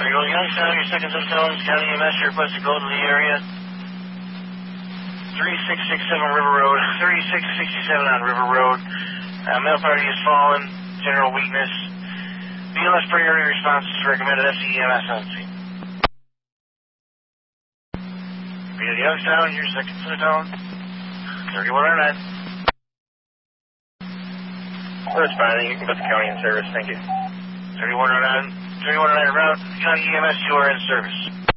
There you go, Youngstown, your second zone, County EMS, your request to go to the area. 3667 River Road, 3667 on River Road. Male party has fallen, general weakness. BLS priority response is recommended. FCEMS on scene. Via Youngstown, your second zone, 3109. Responding, you can put the county in service, thank you. 3109 route, County EMS, you are in service.